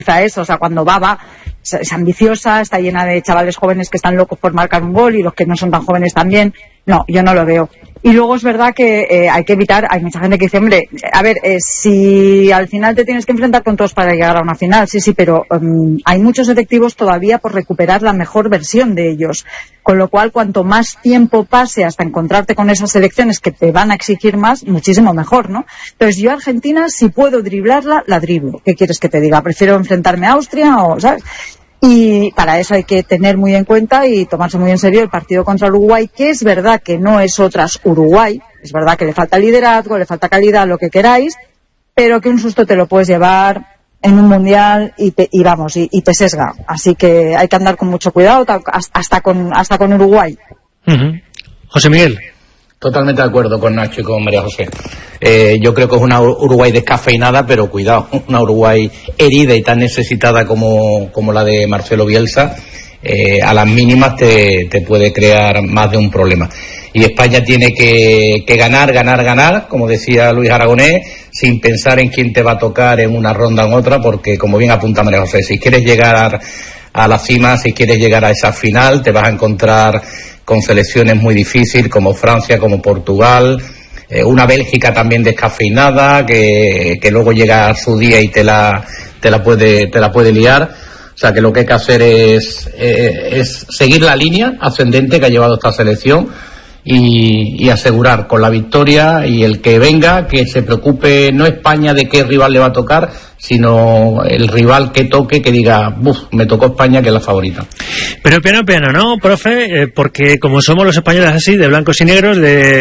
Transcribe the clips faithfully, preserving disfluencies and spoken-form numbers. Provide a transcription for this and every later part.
eso, o sea, cuando va, va, es ambiciosa, está llena de chavales jóvenes que están locos por marcar un gol y los que no son tan jóvenes también. No, yo no lo veo. Y luego es verdad que eh, hay que evitar, hay mucha gente que dice, hombre, a ver, eh, si al final te tienes que enfrentar con todos para llegar a una final, sí, sí, pero um, hay muchos selectivos todavía por recuperar la mejor versión de ellos. Con lo cual, cuanto más tiempo pase hasta encontrarte con esas selecciones que te van a exigir más, muchísimo mejor, ¿no? Entonces, yo a Argentina, si puedo driblarla, la driblo. ¿Qué quieres que te diga? Prefiero enfrentarme a Austria o, ¿sabes? Y para eso hay que tener muy en cuenta y tomarse muy en serio el partido contra Uruguay, que es verdad que no es otras Uruguay, es verdad que le falta liderazgo, le falta calidad, lo que queráis, pero que un susto te lo puedes llevar en un mundial y, te, y vamos, y, y te sesga. Así que hay que andar con mucho cuidado, hasta con, hasta con Uruguay. Uh-huh. José Miguel. Totalmente de acuerdo con Nacho y con María José. Eh, yo creo que es una Uruguay descafeinada, pero cuidado, una Uruguay herida y tan necesitada como, como la de Marcelo Bielsa, eh, a las mínimas te, te puede crear más de un problema. Y España tiene que, que ganar, ganar, ganar, como decía Luis Aragonés, sin pensar en quién te va a tocar en una ronda o en otra, porque como bien apunta María José, si quieres llegar a la cima, si quieres llegar a esa final, te vas a encontrar con selecciones muy difíciles como Francia, como Portugal, eh, una Bélgica también descafeinada que, que luego llega a su día y te la te la puede te la puede liar. O sea que lo que hay que hacer es eh, es seguir la línea ascendente que ha llevado esta selección y, y asegurar con la victoria, y el que venga que se preocupe no España de qué rival le va a tocar, sino el rival que toque, que diga, buf, me tocó España, que es la favorita. Pero piano, piano, ¿no, profe? Eh, porque como somos los españoles así, de blancos y negros,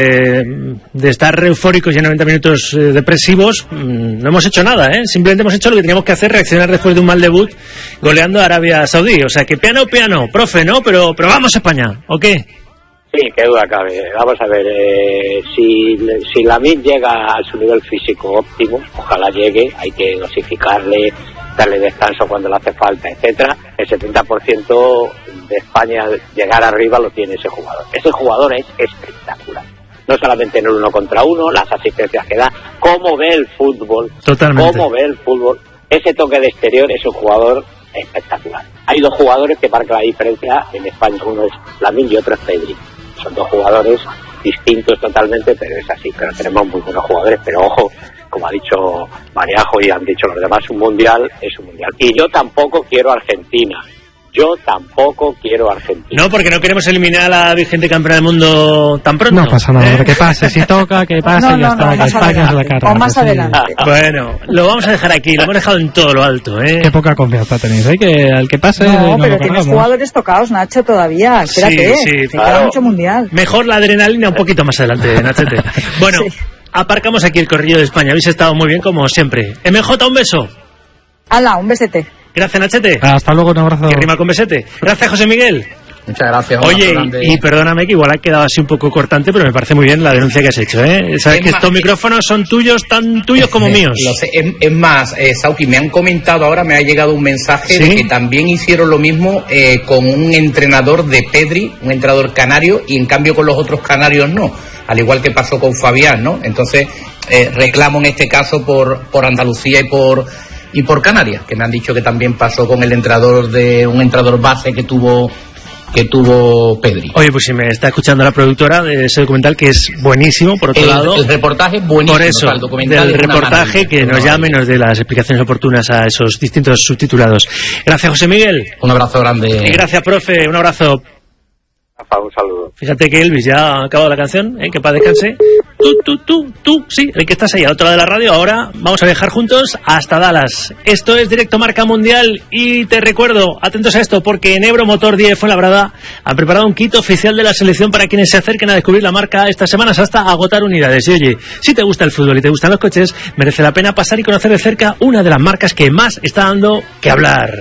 de, de estar eufóricos y en noventa minutos eh, depresivos, mmm, no hemos hecho nada, ¿eh? Simplemente hemos hecho lo que teníamos que hacer, reaccionar después de un mal debut, goleando a Arabia Saudí. O sea que piano, piano, profe, ¿no? Pero, pero vamos a España, ¿o qué? Sí, qué duda cabe. Vamos a ver, eh, si, si Lamine llega a su nivel físico óptimo, ojalá llegue, hay que dosificarle, darle descanso cuando le hace falta, etcétera. El setenta por ciento de España llegar arriba lo tiene ese jugador. Ese jugador es espectacular. No solamente en el uno contra uno, las asistencias que da, cómo ve el fútbol, Totalmente. cómo ve el fútbol, ese toque de exterior es un jugador espectacular. Hay dos jugadores que marcan la diferencia en España, uno es Lamine y otro es Pedri. Son dos jugadores distintos totalmente, pero es así, pero tenemos muy buenos jugadores, pero ojo, como ha dicho Mariajo y han dicho los demás, un mundial es un mundial. Y yo tampoco quiero Argentina, yo tampoco quiero Argentina. No, porque no queremos eliminar a la vigente campeona del mundo tan pronto. No pasa nada, ¿eh? que pase, si toca, que pase, no, y ya no, está, no, que más España es la cara. O más sí. adelante. Bueno, lo vamos a dejar aquí, lo hemos dejado en todo lo alto, ¿eh? Qué poca confianza tenéis, ¿eh? Que al que pase... No, no pero lo tienes cargamos. jugadores tocados, Nacho, todavía. Espérate, Sí, sí, te claro. queda mucho mundial. Mejor la adrenalina un poquito más adelante, Nachete. Bueno, Sí. aparcamos aquí el corrillo de España. Habéis estado muy bien, como siempre. M J, un beso. Hala, un besete. Gracias, Nachete. Hasta luego, un abrazo. Que rima con besete. Gracias, José Miguel. Muchas gracias. Oye, y, y perdóname que igual ha quedado así un poco cortante, pero me parece muy bien la denuncia que has hecho, ¿eh? Sabes Es que más, estos micrófonos son tuyos, tan tuyos como míos. Lo sé. Es, es más, eh, Sauki, me han comentado ahora, me ha llegado un mensaje ¿Sí? de que también hicieron lo mismo eh, con un entrenador de Pedri, un entrenador canario, y en cambio con los otros canarios no, al igual que pasó con Fabián, ¿no? Entonces, eh, reclamo en este caso por, por Andalucía y por... y por Canarias, que me han dicho que también pasó con el entrenador de un entrenador base que tuvo que tuvo Pedri. Oye, pues si me está escuchando la productora de ese documental, que es buenísimo, por otro el, lado... el reportaje es buenísimo. Por eso, o sea, el documental del es una reportaje, maravilla, que nos llame y nos dé las explicaciones oportunas a esos distintos subtitulados. Gracias, José Miguel. Un abrazo grande. Y gracias, profe. Un abrazo. Rafa, un saludo. Fíjate que Elvis ya ha acabado la canción, ¿eh? Que para descanse. Tú, tú, tú, tú, sí, el que estás ahí, a otro lado de la radio. Ahora vamos a viajar juntos hasta Dallas. Esto es Directo Marca Mundial y te recuerdo, atentos a esto, porque en Ebro Motor diez Fuenlabrada han preparado un kit oficial de la selección para quienes se acerquen a descubrir la marca estas semanas hasta agotar unidades. Y oye, si te gusta el fútbol y te gustan los coches, merece la pena pasar y conocer de cerca una de las marcas que más está dando que hablar.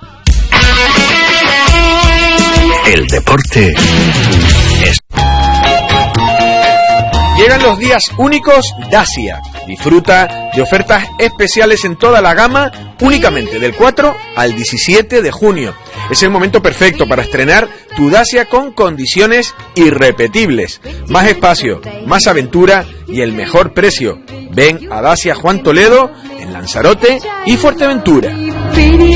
El deporte es... Llegan los días únicos Dacia. Disfruta de ofertas especiales en toda la gama únicamente del cuatro al diecisiete de junio. Es el momento perfecto para estrenar tu Dacia con condiciones irrepetibles. Más espacio, más aventura y el mejor precio. Ven a Dacia Juan Toledo en Lanzarote y Fuerteventura.